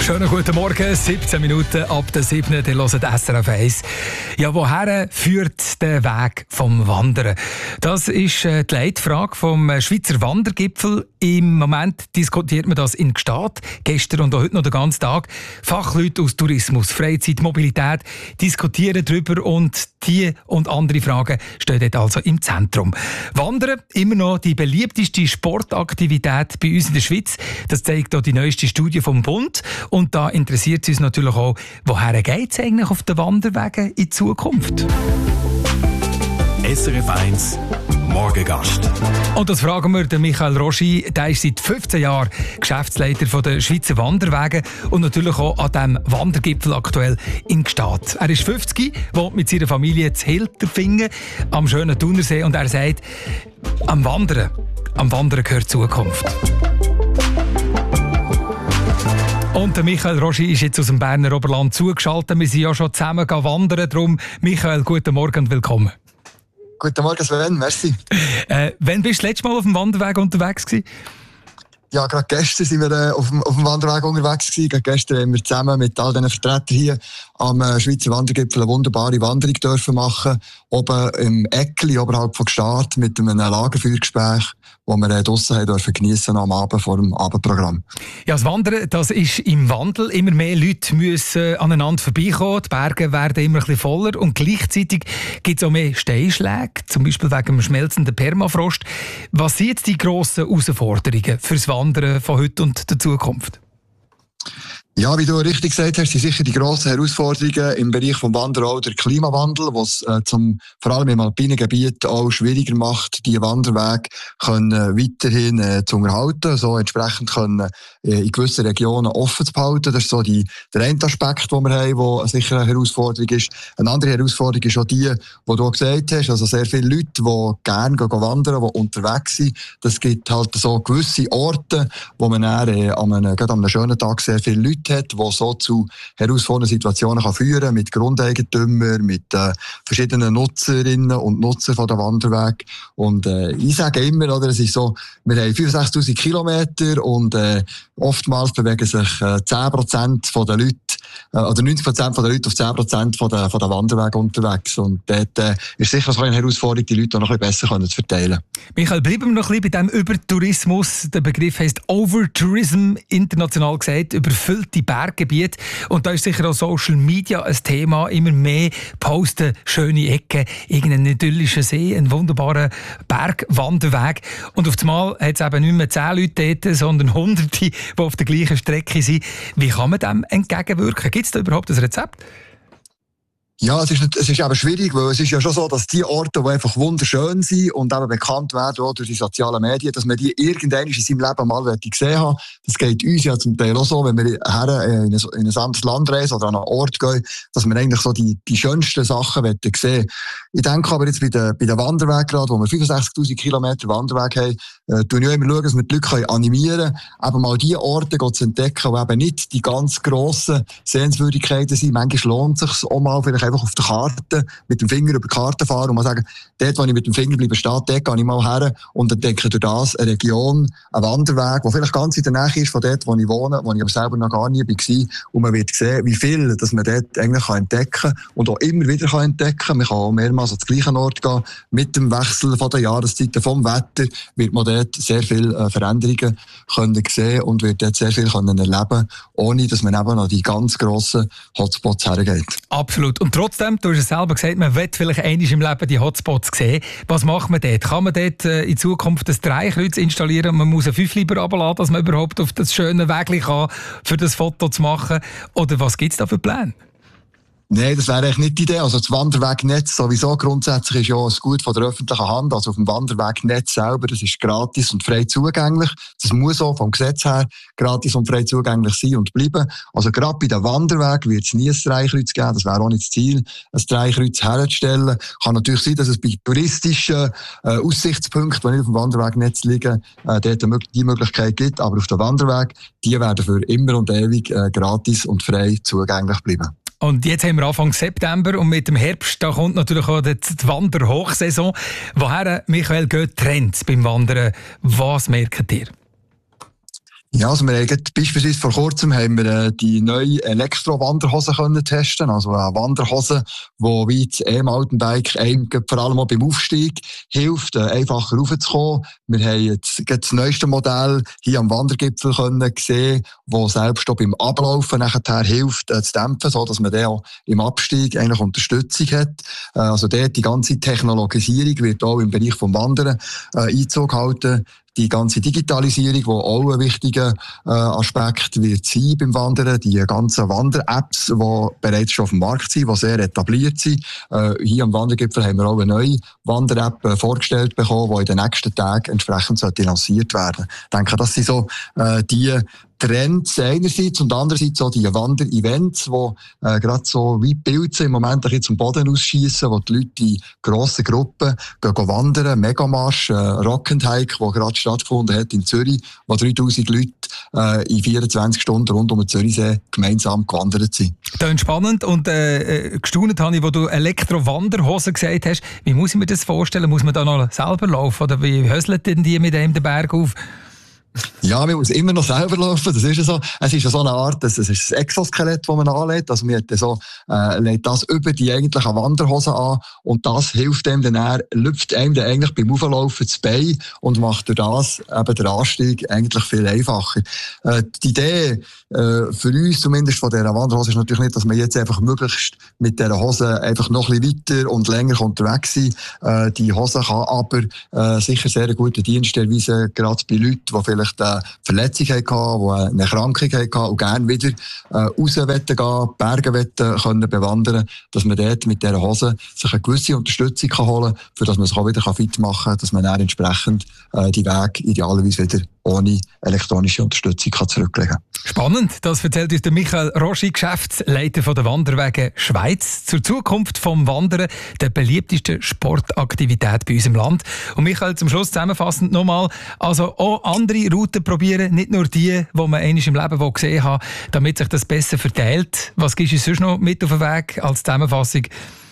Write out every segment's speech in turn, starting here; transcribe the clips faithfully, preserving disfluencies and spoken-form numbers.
Schönen guten Morgen, siebzehn Minuten ab der sieben. Ihr hört S R F eins. Ja, woher führt der Weg vom Wandern? Das ist die Leitfrage vom Schweizer Wandergipfel. Im Moment diskutiert man das in Gstaad. Gestern und auch heute noch den ganzen Tag. Fachleute aus Tourismus, Freizeit, Mobilität diskutieren darüber und die und andere Fragen stehen dort also im Zentrum. Wandern, immer noch die beliebteste Sportaktivität bei uns in der Schweiz. Das zeigt auch die neueste Studie vom Bund. Und da interessiert es uns natürlich auch, woher geht es eigentlich auf den Wanderwegen in Zukunft? S R F eins Morgengast. Und das fragen wir den Michael Roschi. Der ist seit fünfzehn Jahren Geschäftsleiter der Schweizer Wanderwege und natürlich auch an diesem Wandergipfel aktuell in Gstaad. Er ist fünfzig, wohnt mit seiner Familie zu Hilterfingen am schönen Thunersee und er sagt, am Wandern, am Wandern gehört Zukunft. Und der Michael Roschi ist jetzt aus dem Berner Oberland zugeschaltet. Wir sind ja schon zusammen wandern. Darum, Michael, guten Morgen und willkommen. Guten Morgen, Sven, merci. Äh, wann bist du das letzte Mal auf dem Wanderweg unterwegs gewesen? Ja, gerade gestern sind wir äh, auf, dem, auf dem Wanderweg unterwegs gewesen. Gerade gestern haben wir zusammen mit all diesen Vertretern hier am äh, Schweizer Wandergipfel eine wunderbare Wanderung dürfen machen. Oben im Eckli, oberhalb von Gstaad, mit einem Lagerfeuergespräch, wo wir äh, draussen haben dürfen geniessen am Abend vor dem Abendprogramm. Ja, das Wandern, das ist im Wandel. Immer mehr Leute müssen aneinander vorbeikommen. Die Berge werden immer ein bisschen voller und gleichzeitig gibt es auch mehr Steinschläge, zum Beispiel wegen dem schmelzenden Permafrost. Was sind jetzt die grossen Herausforderungen fürs Wandern von heute und der Zukunft? Ja, wie du richtig gesagt hast, sind sicher die grossen Herausforderungen im Bereich des Wandern auch der Klimawandel, was äh, zum, vor allem im alpinen Gebiet auch schwieriger macht, die Wanderwege können, äh, weiterhin äh, zu unterhalten, so entsprechend können, äh, in gewissen Regionen offen zu behalten. Das ist so die, der eine Aspekt, den wir haben, der sicher eine Herausforderung ist. Eine andere Herausforderung ist auch die, die du gesagt hast, also sehr viele Leute, die gerne gehen wandern, die unterwegs sind. Das gibt halt so gewisse Orte, wo man dann, äh, an einem, gerade an einem schönen Tag sehr viele Leute hat, die so zu herausfordernden Situationen kann führen kann, mit Grundeigentümern, mit äh, verschiedenen Nutzerinnen und Nutzern von der Wanderweg. Und äh, ich sage immer, oder, es ist so, wir haben fünfundsechzigtausend Kilometer und äh, oftmals bewegen sich äh, zehn Prozent der Leute, äh, oder neunzig Prozent der Leute auf zehn Prozent von der, von der Wanderwege unterwegs. Und dort äh, ist sicher so eine Herausforderung, die Leute noch ein bisschen besser können zu verteilen. Michael, bleiben wir noch ein bisschen bei diesem Übertourismus. Der Begriff heisst Overtourism, international gesagt, überfüllte Berggebiete. Und da ist sicher auch Social Media ein Thema. Immer mehr posten schöne Ecken, irgendeinen idyllischen See, einen wunderbaren Bergwanderweg. Und auf einmal hat es eben nicht mehr zehn Leute dort, sondern Hunderte, die auf der gleichen Strecke sind. Wie kann man dem entgegenwirken? Gibt es da überhaupt ein Rezept? Ja, es ist, nicht, es ist eben schwierig, weil es ist ja schon so, dass die Orte, die einfach wunderschön sind und eben bekannt werden auch durch die sozialen Medien, dass man die irgendwann in seinem Leben mal gesehen haben. Das geht uns ja zum Teil auch so, wenn wir her in ein, in ein anderes Land reisen oder an einen Ort gehen, dass wir eigentlich so die, die schönsten Sachen sehen. Ich denke aber jetzt bei den, bei den Wanderwegen gerade, wo wir fünfundsechzigtausend Kilometer Wanderweg haben, äh, tun wir immer schauen, dass wir die Leute animieren können, eben mal die Orte zu entdecken, die eben nicht die ganz grossen Sehenswürdigkeiten sind. Manchmal lohnt es sich auch mal vielleicht einfach auf der Karte, mit dem Finger über die Karte fahren und mal sagen, dort, wo ich mit dem Finger bleibe stehen, dort gehe ich mal her und entdecke durch das eine Region, einen Wanderweg, der vielleicht ganz in der Nähe ist von dort, wo ich wohne, wo ich aber selber noch gar nie war. Und man wird sehen, wie viel dass man dort eigentlich entdecken kann und auch immer wieder entdecken kann. Man kann auch mehrmals an den gleichen Ort gehen. Mit dem Wechsel von der Jahreszeiten, vom Wetter, wird man dort sehr viele Veränderungen können sehen und wird dort sehr viel können erleben, ohne dass man eben an die ganz grossen Hotspots hergeht. Absolut. Und trotzdem, du hast es selber gesagt, man will vielleicht einmal im Leben die Hotspots sehen. Was macht man dort? Kann man dort äh, in Zukunft ein Dreikreuz installieren und man muss ein Fünfliber runterladen, dass man überhaupt auf das schöne Weg kann, für das Foto zu machen? Oder was gibt es da für Pläne? Nein, das wäre eigentlich nicht die Idee. Also das Wanderwegnetz sowieso grundsätzlich ist ja ein Gut von der öffentlichen Hand. Also auf dem Wanderwegnetz selber, das ist gratis und frei zugänglich. Das muss auch vom Gesetz her gratis und frei zugänglich sein und bleiben. Also gerade bei den Wanderwegen wird es nie ein Dreikreuz geben. Das wäre auch nicht das Ziel, ein Dreikreuz herzustellen. Kann natürlich sein, dass es bei touristischen äh, Aussichtspunkten, die nicht auf dem Wanderwegnetz liegen, äh, dort die Möglichkeit gibt. Aber auf dem Wanderweg, die werden für immer und ewig äh, gratis und frei zugänglich bleiben. Und jetzt haben wir Anfang September und mit dem Herbst, da kommt natürlich auch die Wanderhochsaison. Woher, Michael, geht Trends beim Wandern? Was merkt ihr? Ja, also wir haben beispielsweise vor kurzem haben wir äh, die neue Elektro-Wanderhose können testen. Also eine Wanderhose, die wie das E-Mountainbike einem vor allem auch beim Aufstieg hilft, äh, einfacher raufzukommen. Wir haben jetzt das neueste Modell hier am Wandergipfel können sehen, das selbst auch beim Ablaufen nachher hilft, äh, zu dämpfen, so dass man dann auch im Abstieg eigentlich Unterstützung hat. Äh, also dort die ganze Technologisierung wird auch im Bereich vom Wandern äh, Einzug halten. Die ganze Digitalisierung, die auch ein wichtiger äh, Aspekt wird sein beim Wandern, die ganzen Wander-Apps, die bereits schon auf dem Markt sind, die sehr etabliert sind. Äh, hier am Wandergipfel haben wir auch eine neue Wander-App äh, vorgestellt bekommen, die in den nächsten Tagen entsprechend sollte lanciert werden. Ich denke, das sind so äh, die Trends einerseits und andererseits auch die Wander-Events, die äh, gerade so wie Pilze im Moment ein bisschen zum Boden ausschiessen, wo die Leute in grossen Gruppen gehen, gehen wandern, Megamarsch, äh, Rock and Hike, der gerade stattgefunden hat in Zürich, wo dreitausend Leute äh, in vierundzwanzig Stunden rund um den Zürichsee gemeinsam gewandert sind. Das ist spannend und äh, gestaunt habe ich, wo du Elektro-Wanderhosen gesagt hast. Wie muss ich mir das vorstellen? Muss man da noch selber laufen oder wie höselt denn die mit dem den Berg auf? Ja, man muss immer noch selber laufen, das ist ja so. Es ist ja so eine Art, es ist das Exoskelett, das man anlegt. Also man hat so, äh, legt das über die eigentliche Wanderhose an und das hilft einem dann, er lüpft einem dann eigentlich beim Auflaufen das Bein und macht durch das eben den Anstieg eigentlich viel einfacher. Äh, die Idee äh, für uns zumindest von dieser Wanderhose ist natürlich nicht, dass man jetzt einfach möglichst mit dieser Hose einfach noch ein bisschen weiter und länger unterwegs sein. Äh, die Hose kann aber äh, sicher sehr gute Dienst erweisen, gerade bei Leuten, die vielleicht eine Verletzung hatten, die eine Erkrankung hatten und gerne wieder äh, raus wollen gehen, Berge wollen, können bewandern, dass man dort mit dieser Hose sich eine gewisse Unterstützung kann holen kann, für dass man sich auch wieder fit machen kann, dass man dann entsprechend äh, die Wege idealerweise wieder ohne elektronische Unterstützung kann zurücklegen kann. Spannend, das erzählt uns der Michael Roschi, Geschäftsleiter von der Wanderwege Schweiz, zur Zukunft vom Wandern, der beliebtesten Sportaktivität bei uns im Land. Und Michael, zum Schluss zusammenfassend nochmal, also auch andere Routen probieren, nicht nur die, die man einmal im Leben gesehen hat, damit sich das besser verteilt. Was gibst du sonst noch mit auf den Weg als Zusammenfassung?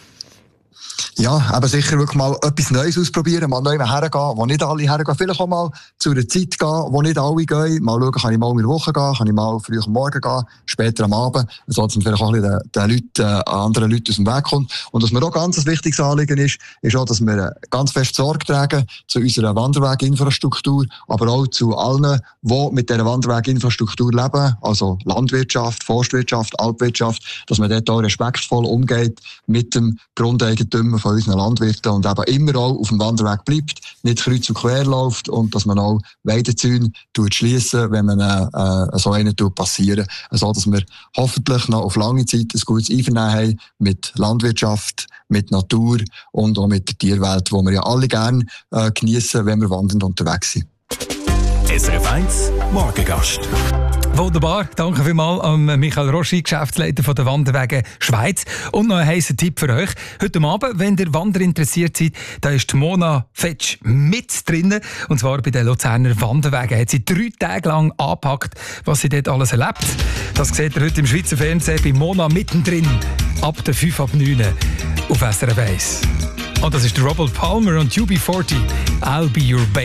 Ja, aber sicher wirklich mal etwas Neues ausprobieren, mal neu hergehen, wo nicht alle hergehen. Vielleicht auch mal zu einer Zeit gehen, wo nicht alle gehen. Mal schauen, kann ich mal in der Woche gehen, kann ich mal früh am Morgen gehen, später am Abend, so dass man vielleicht auch ein bisschen den, den Leuten, äh, anderen Leuten aus dem Weg kommt. Und was mir auch ganz ein wichtiges Anliegen ist, ist auch, dass wir ganz fest Sorge tragen zu unserer Wanderweginfrastruktur, aber auch zu allen, die mit dieser Wanderweginfrastruktur leben, also Landwirtschaft, Forstwirtschaft, Alpwirtschaft, dass man dort auch respektvoll umgeht mit dem Grundeigentümer von unseren Landwirten und eben immer auch auf dem Wanderweg bleibt, nicht kreuz und quer läuft und dass man auch Weidezäune schliessen, wenn man äh, so einen passieren, so dass wir hoffentlich noch auf lange Zeit ein gutes Einvernehmen haben mit Landwirtschaft, mit Natur und auch mit der Tierwelt, die wir ja alle gerne äh, geniessen, wenn wir wandernd unterwegs sind. S R F eins Morgengast. Wunderbar, danke vielmals an Michael Roschi, Geschäftsleiter von der Wanderwege Schweiz. Und noch ein heißer Tipp für euch. Heute Abend, wenn ihr Wander interessiert seid, da ist die Mona Fetsch mit drinnen. Und zwar bei den Luzerner Wanderwegen. Hat sie drei Tage lang angepackt, was sie dort alles erlebt. Das seht ihr heute im Schweizer Fernsehen bei Mona mittendrin. Ab der fünf ab neun auf S R F eins. Und das ist der Robert Palmer und U B vierzig. I'll be your baby.